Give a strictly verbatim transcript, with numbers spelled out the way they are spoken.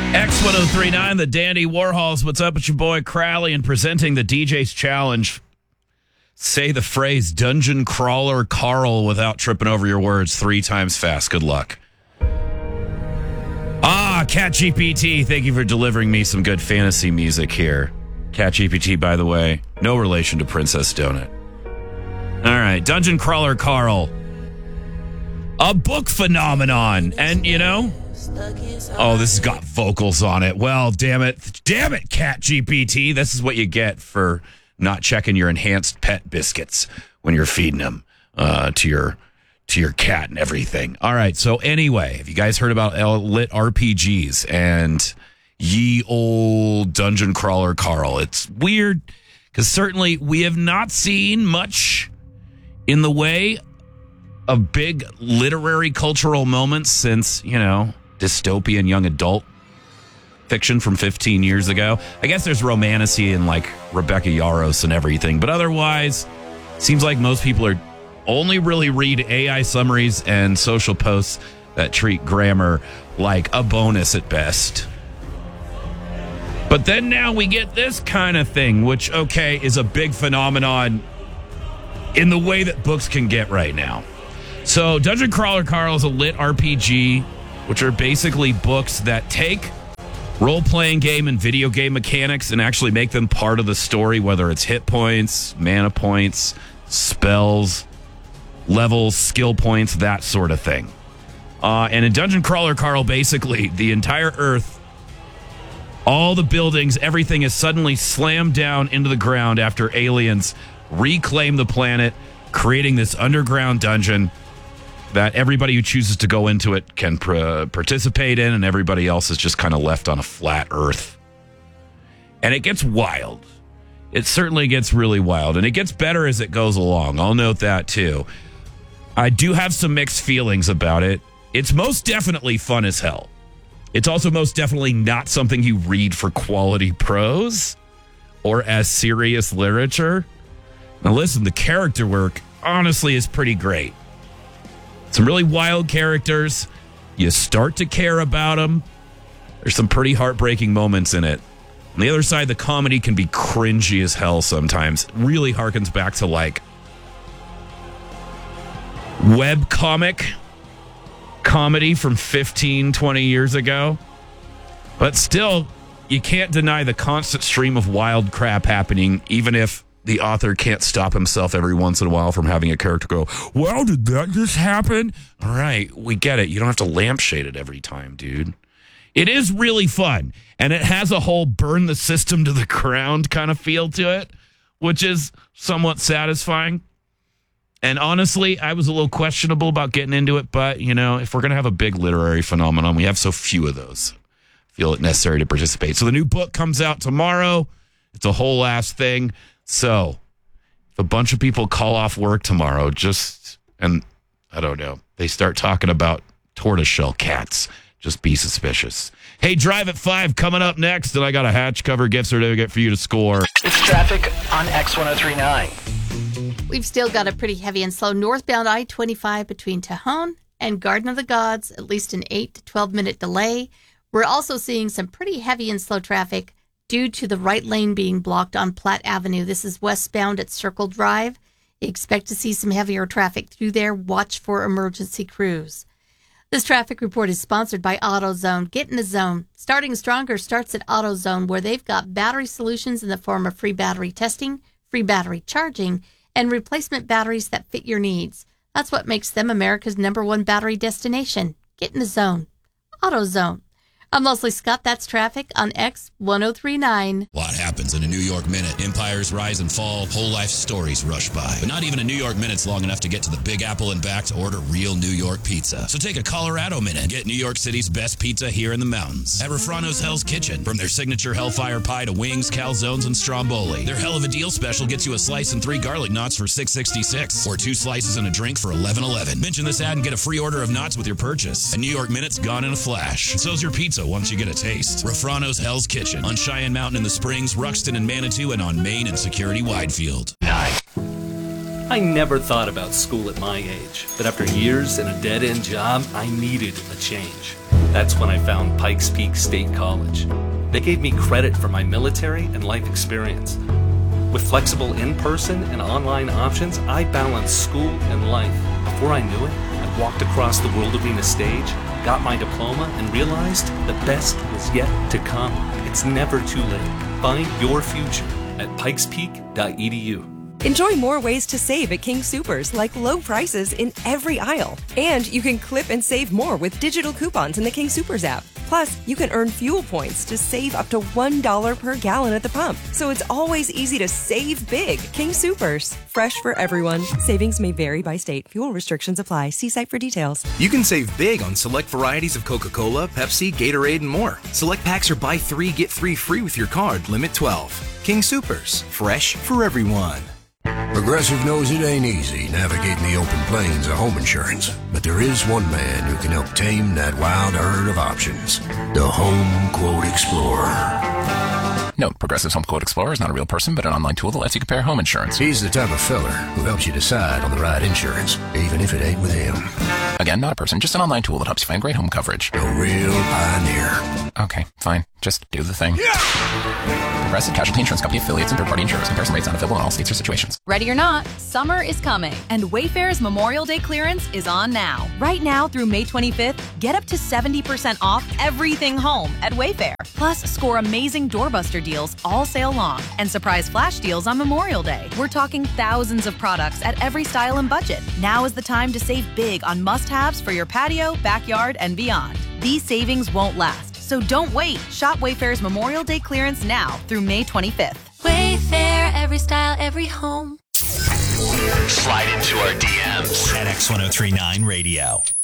X ten thirty-nine, the Dandy Warhols. What's up with your boy Crowley and presenting the D J's Challenge. Say the phrase Dungeon Crawler Carl without tripping over your words three times fast. Good luck. Ah, CatGPT, thank you for delivering me some good fantasy music here. CatGPT, by the way, no relation to Princess Donut. All right, Dungeon Crawler Carl. A book phenomenon. And, you know... Oh, this has got vocals on it. Well, damn it. Damn it, CatGPT. This is what you get for not checking your enhanced pet biscuits when you're feeding them uh, to your to your cat and everything. All right, so anyway, have you guys heard about lit R P Gs and ye old Dungeon Crawler Carl? It's weird because certainly we have not seen much in the way of big literary cultural moments since, you know, dystopian young adult fiction from fifteen years ago. I guess there's romantasy in like Rebecca Yarros and everything, but otherwise, seems like most people are only really read A I summaries and social posts that treat grammar like a bonus at best. But then now we get this kind of thing, which, okay, is a big phenomenon in the way that books can get right now. So Dungeon Crawler Carl is a lit R P G, which are basically books that take role-playing game and video game mechanics and actually make them part of the story, whether it's hit points, mana points, spells, levels, skill points, that sort of thing. Uh, and in Dungeon Crawler Carl, basically, the entire Earth, all the buildings, everything is suddenly slammed down into the ground after aliens reclaim the planet, creating this underground dungeon that everybody who chooses to go into it can pr- participate in, and everybody else is just kind of left on a flat Earth. And it gets wild. It certainly gets really wild, and it gets better as it goes along. I'll note that, too. I do have some mixed feelings about it. It's most definitely fun as hell. It's also most definitely not something you read for quality prose or as serious literature. Now, listen, the character work, honestly, is pretty great. Some really wild characters. You start to care about them. There's some pretty heartbreaking moments in it. On the other side, the comedy can be cringy as hell sometimes. It really harkens back to, like, webcomic comedy from fifteen, twenty years ago. But still, you can't deny the constant stream of wild crap happening, even if the author can't stop himself every once in a while from having a character go, well, did that just happen? All right, we get it. You don't have to lampshade it every time, dude. It is really fun, and it has a whole burn the system to the ground kind of feel to it, which is somewhat satisfying. And honestly, I was a little questionable about getting into it, but, you know, if we're going to have a big literary phenomenon, we have so few of those. I feel it necessary to participate. So the new book comes out tomorrow. It's a whole ass thing. So, if a bunch of people call off work tomorrow, just, and I don't know, they start talking about tortoiseshell cats, just be suspicious. Hey, Drive at five coming up next, and I got a hatch cover gift certificate for you to score. It's traffic on X ten thirty-nine. We've still got a pretty heavy and slow northbound I twenty-five between Tejon and Garden of the Gods, at least an eight to twelve minute delay. We're also seeing some pretty heavy and slow traffic due to the right lane being blocked on Platte Avenue. This is westbound at Circle Drive. You expect to see some heavier traffic through there. Watch for emergency crews. This traffic report is sponsored by AutoZone. Get in the zone. Starting Stronger starts at AutoZone, where they've got battery solutions in the form of free battery testing, free battery charging, and replacement batteries that fit your needs. That's what makes them America's number one battery destination. Get in the zone. AutoZone. I'm Leslie Scott. That's traffic on X ten thirty-nine. A lot happens in a New York minute. Empires rise and fall. Whole life stories rush by. But not even a New York minute's long enough to get to the Big Apple and back to order real New York pizza. So take a Colorado minute. Get New York City's best pizza here in the mountains. At Refrano's Hell's Kitchen. From their signature Hellfire Pie to wings, calzones, and stromboli. Their Hell of a Deal special gets you a slice and three garlic knots for six sixty-six. Or two slices and a drink for eleven eleven. Mention this ad and get a free order of knots with your purchase. A New York minute's gone in a flash. And so's your pizza once you get a taste. Refrano's Hell's Kitchen on Cheyenne Mountain in the Springs, Ruxton and Manitou, and on Main and Security Widefield. I never thought about school at my age, but after years in a dead-end job, I needed a change. That's when I found Pikes Peak State College. They gave me credit for my military and life experience. With flexible in-person and online options, I balanced school and life. Before I knew it, I walked across the World Arena stage, got my diploma, and realized the best was yet to come. It's never too late. Find your future at pikes peak dot e d u. Enjoy more ways to save at King Soopers, like low prices in every aisle. And you can clip and save more with digital coupons in the King Soopers app. Plus, you can earn fuel points to save up to one dollar per gallon at the pump. So it's always easy to save big. King Soopers, fresh for everyone. Savings may vary by state. Fuel restrictions apply. See site for details. You can save big on select varieties of Coca-Cola, Pepsi, Gatorade, and more. Select packs are buy three, get three free with your card. Limit twelve. King Soopers, fresh for everyone. Progressive knows it ain't easy navigating the open plains of home insurance, but there is one man who can help tame that wild herd of options. The Home Quote Explorer. Note, Progressive's Home Quote Explorer is not a real person, but an online tool that lets you compare home insurance. He's the type of feller who helps you decide on the right insurance, even if it ain't with him. Again, not a person, just an online tool that helps you find great home coverage. A real pioneer. Okay, fine. Just do the thing. Yeah! Progressive Casualty Insurance Company affiliates and third-party insurers. Comparison rates not available in all states or situations. Ready or not, summer is coming, and Wayfair's Memorial Day clearance is on now. Right now through May twenty-fifth, get up to seventy percent off everything home at Wayfair. Plus, score amazing doorbuster deals all sale long and surprise flash deals on Memorial Day. We're talking thousands of products at every style and budget. Now is the time to save big on must-haves for your patio, backyard, and beyond. These savings won't last, so don't wait. Shop Wayfair's Memorial Day clearance now through May twenty-fifth. Wayfair, every style, every home. Slide into our D Ms at X ten thirty-nine Radio.